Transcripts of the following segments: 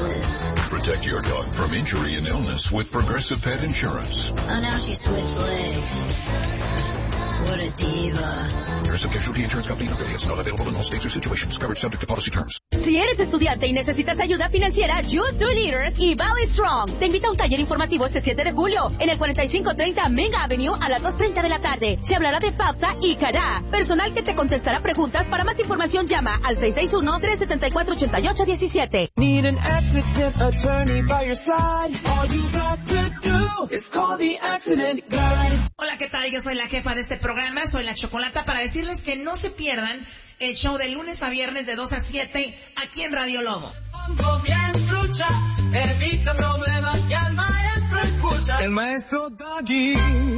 Protect your dog from injury and illness with Progressive Pet Insurance. Oh, now she switched legs. What a diva. Progressive Casualty Insurance Company and affiliates. Not available in all states or situations. Coverage subject to policy terms. Si eres estudiante y necesitas ayuda financiera, Youth 2 Leaders y Valley Strong te invita a un taller informativo este 7 de julio en el 4530 Main Avenue a las 2:30 de la tarde. Se hablará de FAFSA y CARA. Personal que te contestará preguntas. Para más información llama al 661-374-8817. Need an accident attorney by your side. All you got to do is call the accident guys. Hola, ¿qué tal? Yo soy la jefa de este programa, soy la Chocolata, para decirles que no se pierdan el show de lunes a viernes de 2 a 7 aquí en Radio Lobo. Evita problemas y al maestro escucha. El maestro Doggy.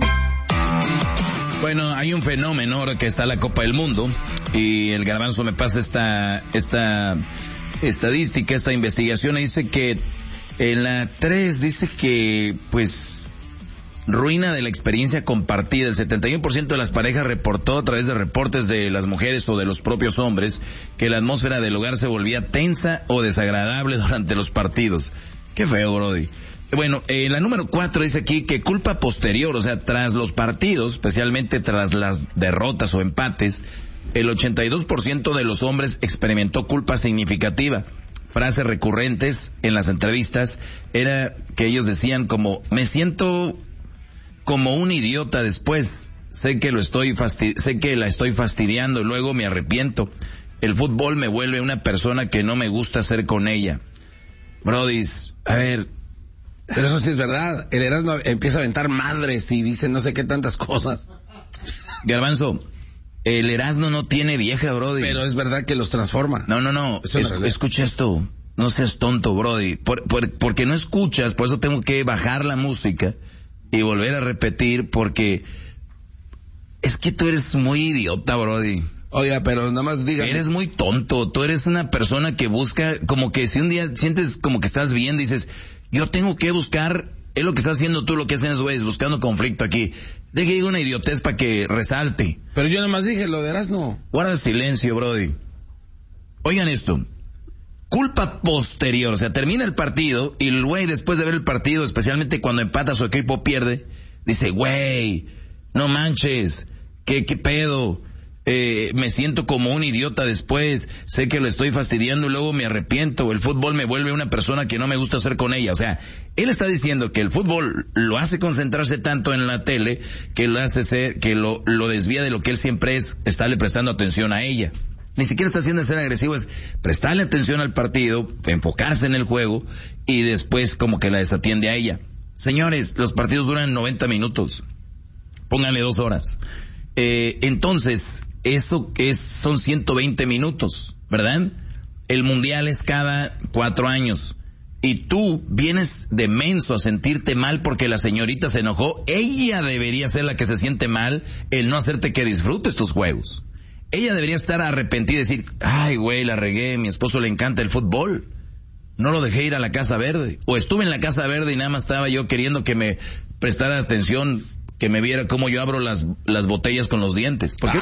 Bueno, hay un fenómeno ahora que está la Copa del Mundo y el Garbanzo me pasa esta estadística, esta investigación, y dice que en la 3 dice que pues ruina de la experiencia compartida. El 71% de las parejas reportó a través de reportes de las mujeres o de los propios hombres que la atmósfera del hogar se volvía tensa o desagradable durante los partidos. Qué feo, brody. Bueno, la número 4 dice aquí que culpa posterior, o sea, tras los partidos, especialmente tras las derrotas o empates, el 82% de los hombres experimentó culpa significativa. Frases recurrentes en las entrevistas era que ellos decían como, me siento como un idiota después, sé que la estoy fastidiando y luego me arrepiento. El fútbol me vuelve una persona que no me gusta ser con ella. Brodis, a ver. Pero eso sí es verdad, el Erasmo empieza a aventar madres y dice no sé qué tantas cosas. Garbanzo, el Erasmo no tiene vieja, brody. Pero es verdad que los transforma. No. Escucha esto. No seas tonto, brody. Porque no escuchas, por eso tengo que bajar la música y volver a repetir, porque es que tú eres muy idiota, brody. Oiga, pero nada más diga. Eres muy tonto. Tú eres una persona que busca, como que si un día sientes como que estás bien, dices, yo tengo que buscar, es lo que estás haciendo tú, lo que haces, güey, buscando conflicto aquí. Deje que diga una idiotez para que resalte. Pero yo nada más dije lo de Erasmo. Guarda silencio, brody. Oigan esto. Culpa posterior, o sea, termina el partido y el güey después de ver el partido, especialmente cuando empata su equipo pierde, dice, güey, no manches, ¿qué pedo? Me siento como un idiota después, sé que lo estoy fastidiando y luego me arrepiento, el fútbol me vuelve una persona que no me gusta ser con ella. O sea, él está diciendo que el fútbol lo hace concentrarse tanto en la tele que lo hace ser, que lo desvía de lo que él siempre es, estarle prestando atención a ella. Ni siquiera está haciendo de ser agresivo, es prestarle atención al partido, enfocarse en el juego y después como que la desatiende a ella. Señores, los partidos duran 90 minutos. Pónganle 2 horas. Entonces, son 120 minutos, ¿verdad? El mundial es cada 4 años. Y tú vienes de menso a sentirte mal porque la señorita se enojó. Ella debería ser la que se siente mal el no hacerte que disfrutes tus juegos. Ella debería estar arrepentida y decir, ay güey, la regué, mi esposo le encanta el fútbol, no lo dejé ir a la Casa Verde, o estuve en la Casa Verde y nada más estaba yo queriendo que me prestara atención, que me viera cómo yo abro las botellas con los dientes, porque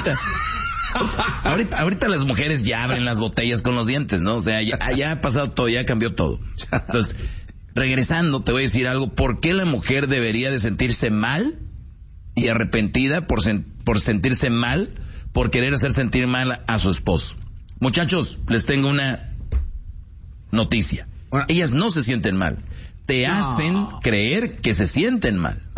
ahorita las mujeres ya abren las botellas con los dientes, ¿no? O sea, ya ha pasado todo, ya cambió todo. Entonces, regresando, te voy a decir algo, ¿por qué la mujer debería de sentirse mal y arrepentida por sentirse mal, por querer hacer sentir mal a su esposo? Muchachos, les tengo una noticia. Ellas no se sienten mal. Te hacen creer que se sienten mal.